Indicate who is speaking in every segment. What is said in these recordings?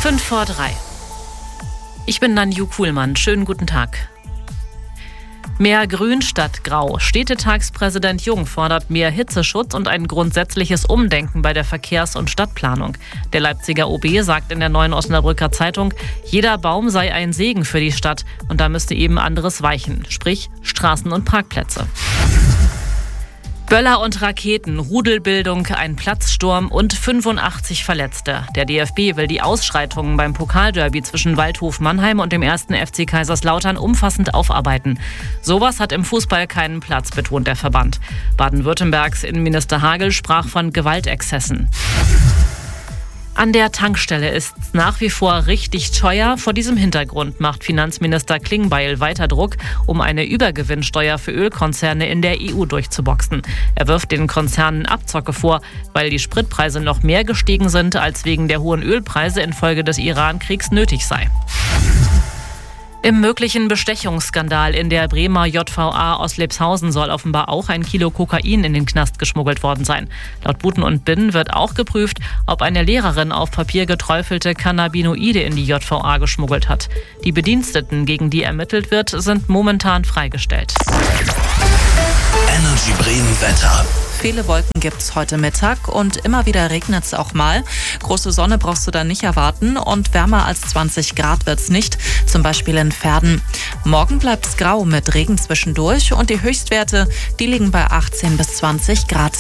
Speaker 1: 5:03. Ich bin Nanju Kuhlmann. Schönen guten Tag. Mehr Grün statt Grau. Städtetagspräsident Jung fordert mehr Hitzeschutz und ein grundsätzliches Umdenken bei der Verkehrs- und Stadtplanung. Der Leipziger OB sagt in der Neuen Osnabrücker Zeitung, jeder Baum sei ein Segen für die Stadt und da müsste eben anderes weichen, sprich Straßen und Parkplätze. Böller und Raketen, Rudelbildung, ein Platzsturm und 85 Verletzte. Der DFB will die Ausschreitungen beim Pokalderby zwischen Waldhof Mannheim und dem 1. FC Kaiserslautern umfassend aufarbeiten. Sowas hat im Fußball keinen Platz, betont der Verband. Baden-Württembergs Innenminister Hagel sprach von Gewaltexzessen. An der Tankstelle ist es nach wie vor richtig teuer. Vor diesem Hintergrund macht Finanzminister Klingbeil weiter Druck, um eine Übergewinnsteuer für Ölkonzerne in der EU durchzuboxen. Er wirft den Konzernen Abzocke vor, weil die Spritpreise noch mehr gestiegen sind, als wegen der hohen Ölpreise infolge des Iran-Kriegs nötig sei. Im möglichen Bestechungsskandal in der Bremer JVA Oslepshausen soll offenbar auch 1 Kilo Kokain in den Knast geschmuggelt worden sein. Laut Buten und Binn wird auch geprüft, ob eine Lehrerin auf Papier geträufelte Cannabinoide in die JVA geschmuggelt hat. Die Bediensteten, gegen die ermittelt wird, sind momentan freigestellt.
Speaker 2: Energy Bremen Wetter.
Speaker 3: Viele Wolken gibt's heute Mittag und immer wieder regnet's auch mal. Große Sonne brauchst du dann nicht erwarten und wärmer als 20 Grad wird's nicht, zum Beispiel in Verden. Morgen bleibt's grau mit Regen zwischendurch und die Höchstwerte, die liegen bei 18 bis 20 Grad.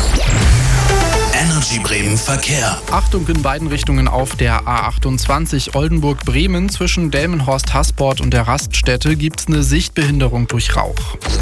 Speaker 2: Energy Bremen Verkehr.
Speaker 4: Achtung in beiden Richtungen auf der A28 Oldenburg-Bremen. Zwischen Delmenhorst-Hasport und der Raststätte gibt's eine Sichtbehinderung durch Rauch.